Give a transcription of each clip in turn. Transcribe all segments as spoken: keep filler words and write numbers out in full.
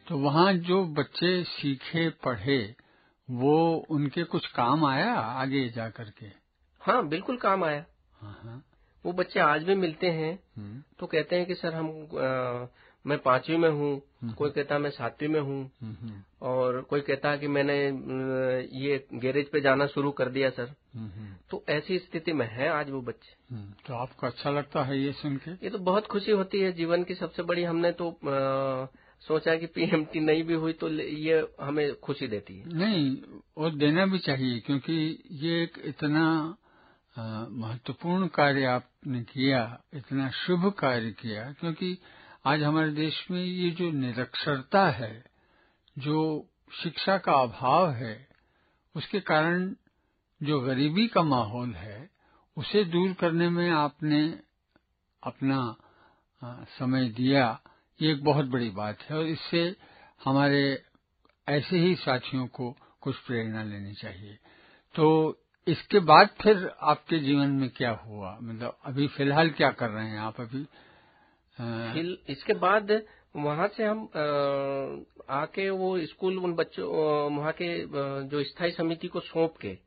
तो वहाँ जो बच्चे सीखे पढ़े वो उनके कुछ काम आया आगे जा करके? हाँ, बिल्कुल काम आया। हाँ हाँ। वो बच्चे आज भी मिलते हैं तो कहते हैं कि सर हम आ, मैं पांचवी में हूँ, कोई कहता है मैं सातवीं में हूँ, और कोई कहता है कि मैंने ये गैरेज पे जाना शुरू कर दिया सर। तो ऐसी स्थिति में है आज वो बच्चे। तो आपको अच्छा लगता है ये सुन के? ये तो बहुत खुशी होती है, जीवन की सबसे बड़ी। हमने तो आ, सोचा कि पीएमटी नहीं भी हुई तो ये हमें खुशी देती है। नहीं, और देना भी चाहिए, क्योंकि ये एक इतना महत्वपूर्ण कार्य आपने किया, इतना शुभ कार्य किया। क्योंकि आज हमारे देश में ये जो निरक्षरता है, जो शिक्षा का अभाव है, उसके कारण जो गरीबी का माहौल है, उसे दूर करने में आपने अपना समय दिया, ये एक बहुत बड़ी बात है। और इससे हमारे ऐसे ही साथियों को कुछ प्रेरणा लेनी चाहिए। तो इसके बाद फिर आपके जीवन में क्या हुआ? मतलब अभी फिलहाल क्या कर रहे हैं आप अभी? फिर इसके बाद वहां से हम आ, आके वो स्कूल उन बच्चों वहां के जो स्थायी समिति को सौंप के,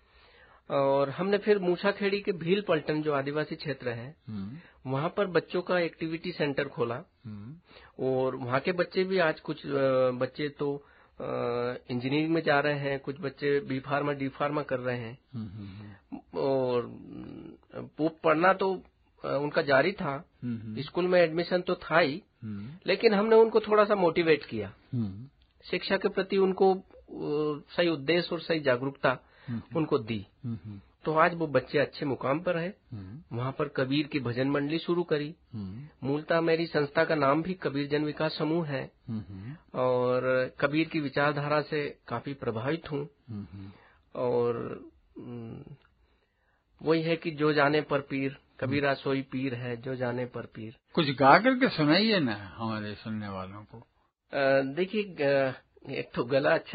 और हमने फिर मूसाखेड़ी के भील पलटन जो आदिवासी क्षेत्र है वहां पर बच्चों का एक्टिविटी सेंटर खोला। और वहां के बच्चे भी आज कुछ बच्चे तो इंजीनियरिंग में जा रहे हैं, कुछ बच्चे बी फार्मा डी फार्मा कर रहे हैं। और वो पढ़ना तो उनका जारी था, स्कूल में एडमिशन तो था ही, लेकिन हमने उनको थोड़ा सा मोटिवेट किया, शिक्षा के प्रति उनको सही उद्देश्य और सही जागरूकता उनको दी। तो आज वो बच्चे अच्छे मुकाम पर है। वहां पर कबीर की भजन मंडली शुरू करी। मूलतः मेरी संस्था का नाम भी कबीर जन विकास समूह है, और कबीर की विचारधारा से काफी प्रभावित हूँ। और वही है कि जो जाने पर पीर, कबीरा सोई पीर है जो जाने पर पीर। कुछ गा करके सुनाइए ना हमारे सुनने वालों को। देखिए, एक तो गला अच्छा